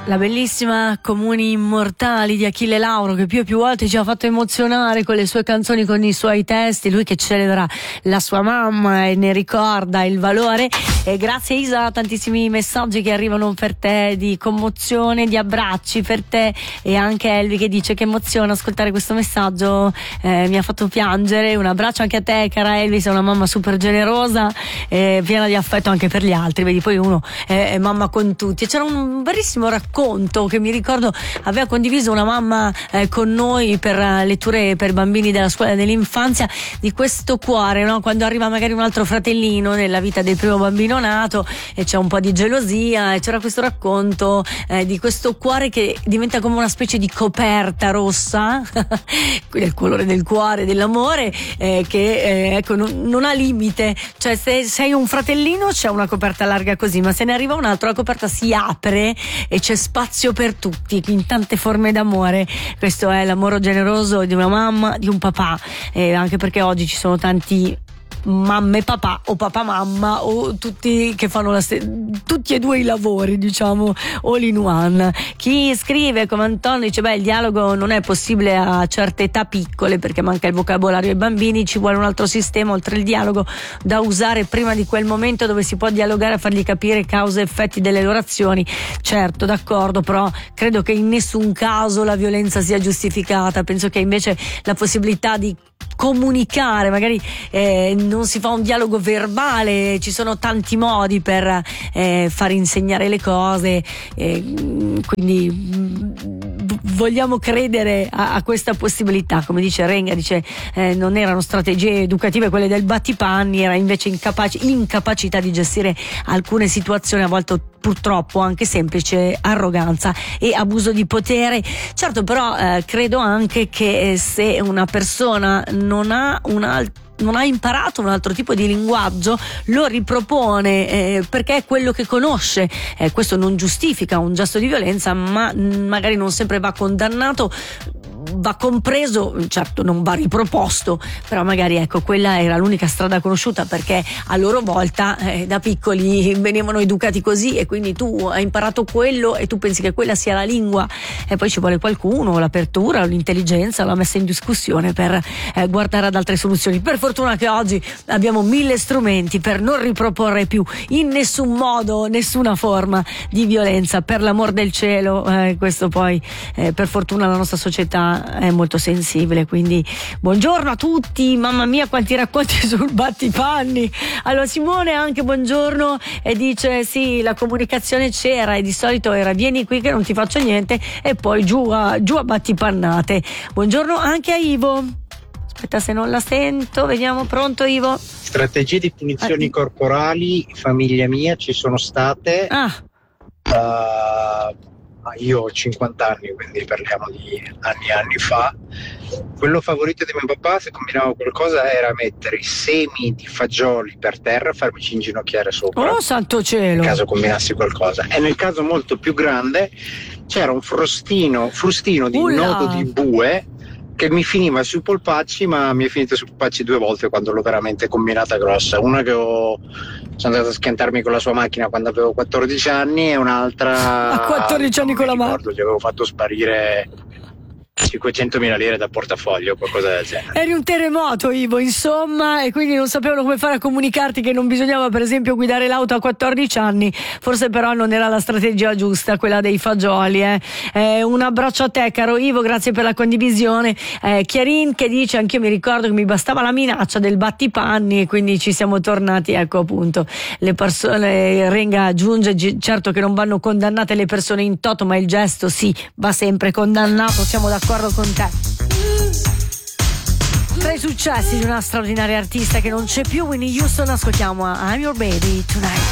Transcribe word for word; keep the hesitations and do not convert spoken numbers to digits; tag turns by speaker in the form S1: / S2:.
S1: La bellissima Comuni Immortali di Achille Lauro, che più e più volte ci ha fatto emozionare con le sue canzoni, con i suoi testi, lui che celebra la sua mamma e ne ricorda il valore. E grazie Isa, tantissimi messaggi che arrivano per te di commozione, di abbracci per te, e anche Elvi che dice che emoziona ascoltare questo messaggio, eh, mi ha fatto piangere. Un abbraccio anche a te, cara Elvi, sei una mamma super generosa, eh, piena di affetto anche per gli altri, vedi, poi uno è, è mamma con tutti. C'era un bellissimo racconto Conto che mi ricordo aveva condiviso una mamma eh, con noi per uh, letture per bambini della scuola dell'infanzia, di questo cuore, no? Quando arriva magari un altro fratellino nella vita del primo bambino nato e c'è un po' di gelosia, e c'era questo racconto eh, di questo cuore che diventa come una specie di coperta rossa quindi il colore del cuore, dell'amore, eh, che eh, ecco non, non ha limite, cioè se sei un fratellino c'è una coperta larga così, ma se ne arriva un altro la coperta si apre e c'è spazio per tutti in tante forme d'amore. Questo è l'amore generoso di una mamma, di un papà, eh, anche perché oggi ci sono tanti mamma e papà, o papà mamma, o tutti che fanno la st- tutti e due i lavori, diciamo all in one. Chi scrive come Antonio dice: beh, il dialogo non è possibile a certe età piccole perché manca il vocabolario ai bambini, ci vuole un altro sistema oltre il dialogo da usare prima di quel momento dove si può dialogare a fargli capire cause e effetti delle loro azioni. Certo, d'accordo, però credo che in nessun caso la violenza sia giustificata. Penso che invece la possibilità di comunicare, magari eh, non si fa un dialogo verbale, ci sono tanti modi per eh, far insegnare le cose, eh, quindi mh, vogliamo credere a, a questa possibilità. Come dice Renga, dice eh, non erano strategie educative quelle del battipanni, era invece incapaci, incapacità di gestire alcune situazioni, a volte purtroppo anche semplice arroganza e abuso di potere. Certo, però eh, credo anche che eh, se una persona non ha un altro non ha imparato un altro tipo di linguaggio, lo ripropone eh, perché è quello che conosce. Eh, questo non giustifica un gesto di violenza, ma mh, magari non sempre va condannato, va compreso, certo non va riproposto, però magari ecco quella era l'unica strada conosciuta, perché a loro volta eh, da piccoli venivano educati così, e quindi tu hai imparato quello e tu pensi che quella sia la lingua, e poi ci vuole qualcuno, l'apertura, l'intelligenza, la messa in discussione per eh, guardare ad altre soluzioni. Per fortuna che oggi abbiamo mille strumenti per non riproporre più in nessun modo nessuna forma di violenza, per l'amor del cielo. Eh, questo poi eh, per fortuna la nostra società è molto sensibile, quindi buongiorno a tutti. Mamma mia quanti racconti sul battipanni. Allora Simone anche buongiorno, e dice sì, la comunicazione c'era e di solito era vieni qui che non ti faccio niente, e poi giù a, giù a battipannate. Buongiorno anche a Ivo. Aspetta se non la sento, vediamo. Pronto Ivo?
S2: Strategie di punizioni ah, corporali, famiglia mia ci sono state.
S1: Ah.
S2: Uh, io ho cinquanta anni, quindi parliamo di anni e anni fa. Quello favorito di mio papà, se combinavo qualcosa, era mettere i semi di fagioli per terra e farmici inginocchiare sopra.
S1: Oh santo cielo!
S2: Nel caso combinassi qualcosa. E nel caso molto più grande c'era un frustino, frustino di
S1: Ulla.
S2: nodo di bue che mi finiva sui polpacci, ma mi è finito sui polpacci due volte quando l'ho veramente combinata grossa. Una che ho sono andato a schiantarmi con la sua macchina quando avevo quattordici anni, e un'altra
S1: a quattordici anni con la macchina
S2: gli avevo fatto sparire cinquecentomila lire da portafoglio o qualcosa del genere.
S1: Eri un terremoto Ivo, insomma, e quindi non sapevano come fare a comunicarti che non bisognava per esempio guidare l'auto a quattordici anni. Forse però non era la strategia giusta quella dei fagioli. eh. Eh, un abbraccio a te caro Ivo, grazie per la condivisione. eh, Chiarin che dice anch'io mi ricordo che mi bastava la minaccia del battipanni, e quindi ci siamo tornati, ecco appunto le persone. Renga aggiunge certo che non vanno condannate le persone in toto, ma il gesto sì, va sempre condannato, siamo d'accordo con te. Tra i successi di una straordinaria artista che non c'è più, Whitney Houston, ascoltiamo I'm Your Baby Tonight.